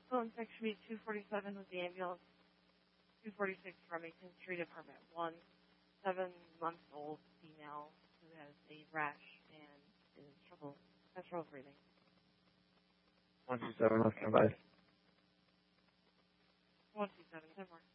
Phone check should be 247 with the ambulance. 246 Remington Street, apartment 1. 7-month-old female who has a rash and has trouble breathing. 127, let's come by. 127, 10 more.